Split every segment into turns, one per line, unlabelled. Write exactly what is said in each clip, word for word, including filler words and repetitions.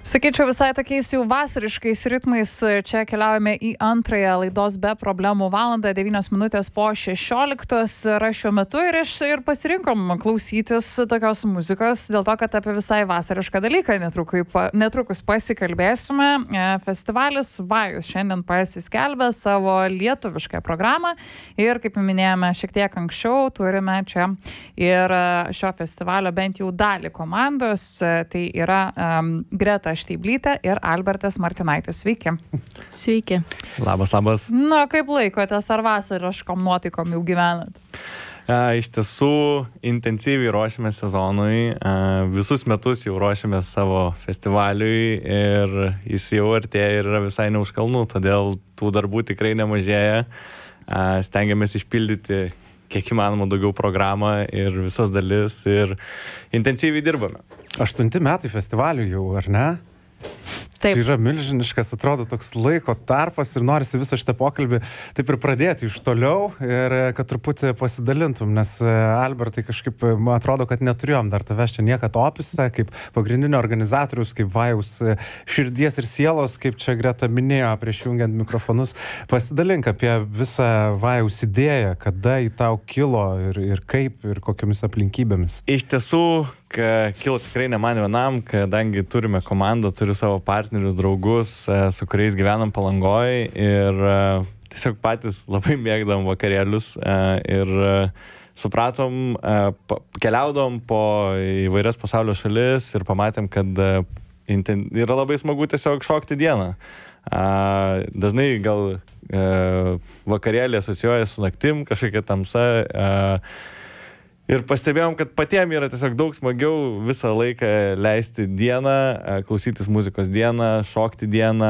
Sakyčiau, visai tokiais jau vasariškais ritmais čia keliaujame į antrąją laidos be problemų valandą, devynios minutės po šešioliktos yra šiuo metu ir, iš, ir pasirinkom klausytis tokios muzikos, dėl to, kad apie visai vasarišką dalyką netrukus, netrukus pasikalbėsime. Festivalis Vajus šiandien pasiskelbė savo lietuvišką programą ir, kaip minėjome šiek tiek anksčiau, turime čia ir šio festivalio bent jau dalį komandos, tai yra um, Greta Štyblytė ir Albertas Martinaitis. Sveiki.
Sveiki.
Labas, labas.
Na, kaip laikotės, ar vasariškom nuotaikom jau gyvenat?
A, iš tiesų, intensyviai ruošiame sezonui. A, visus metus jau ruošiame savo festivaliui ir jis jau artėja ir yra visai ne už kalnų, todėl tų darbų tikrai nemažėja. A, stengiamės išpildyti kiek įmanoma daugiau programą ir visas dalis ir intensyviai dirbame.
Aštunti metai festivalių jau, ar ne?
Taip.
Tai yra milžiniškas, atrodo, toks laiko tarpas ir norisi visą šitą pokalbį taip ir pradėti iš toliau ir kad truputį pasidalintum, nes Albertai kažkaip, man atrodo, kad neturėjom dar tavęs čia niekad opise, kaip pagrindinio organizatorius, kaip Vajaus širdies ir sielos, kaip čia Greta minėjo prieš jungiant mikrofonus. Pasidalink apie visą Vajaus idėją, kada į tau kilo ir, ir kaip ir kokiomis aplinkybėmis.
Iš tiesų, kilo tikrai ne man vienam, kadangi turime komandą, turiu savo partnerius, draugus, su kuriais gyvenam Palangoj ir tiesiog patys labai mėgdam vakarėlius ir supratom, keliaudom po įvairias pasaulio šalis ir pamatėm, kad yra labai smagu tiesiog šokti dieną. Dažnai gal vakarėlį asocijuoja su naktim, kažkokia tamsa. Ir pastebėjom, kad patiem yra tiesiog daug smagiau visą laiką leisti dieną, klausytis muzikos dieną, šokti dieną.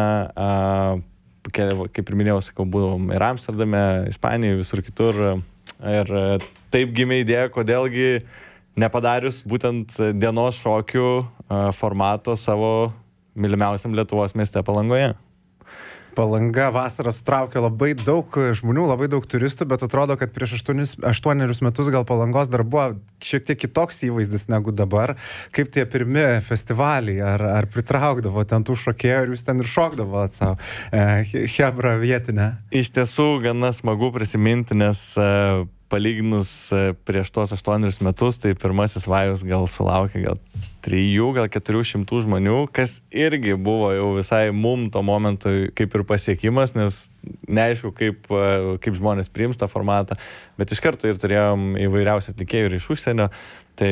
Kaip ir minėjau, sakau, buvom ir Amsterdame, Ispanijoje, visur kitur. Ir taip gimė idėja, kodėlgi nepadarius būtent dienos šokių formato savo mylimiausiam Lietuvos mieste Palangoje.
Palanga vasarą sutraukė labai daug žmonių, labai daug turistų, bet atrodo, kad prieš aštuonis, aštuonerius metus gal Palangos dar buvo šiek tiek kitoks įvaizdis negu dabar. Kaip tie pirmi festivaliai, ar, ar pritraukdavo ten tų šokėjų, ir jūs ten ir šokdavo savo e, hebra vietinę?
Iš tiesų, gana smagu prisiminti, nes e, palyginus prieš tos aštuonerius metus, tai pirmasis Vajus gal sulaukė gal trijų, gal keturių šimtų žmonių, kas irgi buvo jau visai mum to momentu kaip ir pasiekimas, nes neaišku, kaip, kaip žmonės priims tą formatą, bet iš karto ir turėjom įvairiausių atlikėjų ir iš užsienio, tai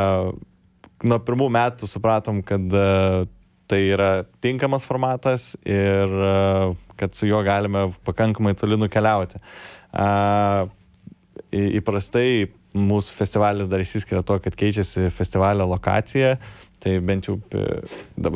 nuo pirmų metų supratom, kad tai yra tinkamas formatas ir kad su juo galime pakankamai toli nukeliauti. Įprastai mūsų festivalis dar išsiskiria to, kad keičiasi festivalio lokacija, tai bent jau dabar